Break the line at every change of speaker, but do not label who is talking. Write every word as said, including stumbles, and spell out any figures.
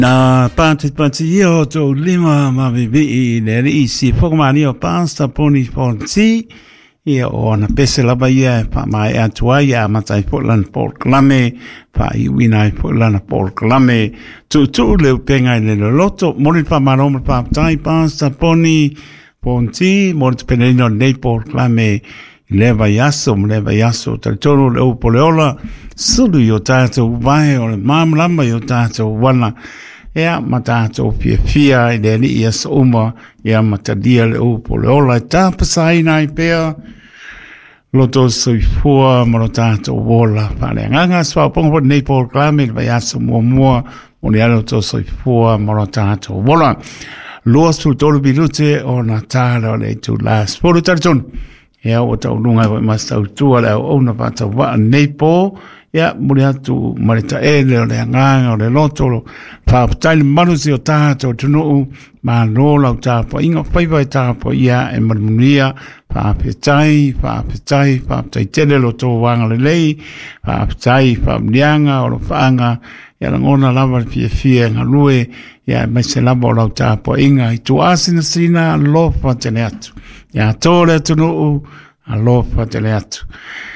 Na pati pati io to lima ma vivi le isi formani o pasta poni ponzi io ona pese la baia pa mai atuaia matai Portland Port Lame pa i wina Portland Port Lame tu tu le penga le loto mori pa marom pa tai pasta poni ponzi mori penino nei Port Lame leva yaso leva yaso tal toro le poleola sulu yo tato vai o mam lama yo tato wana ea matato pia fia i le ni ias uma ea matadia le upo le ola e tāpasai nai pea loto soifua maro tato wola pale nganga swa pongo nei por klame le vaiaso mua mua o le alo to soifua maro tato wola loa su tolu bilute o na tala o le tu las polo tarton ea o tau lunga o mastau tua le o na pata wa nei po ya muri atu marita ele o le nganga o le loto pa tai manu si o tato tunu ma no la tapo inga pai pai tapo ia e manuia pa petai pa petai pa tai tele loto wanga le lei pa petai pa mlianga o lo fanga ya la ngona lava fie fie nga lue ya mai se lava o la tapo inga i tu asina sina lo fa tele atu ya tole tunu a lo fa tele atu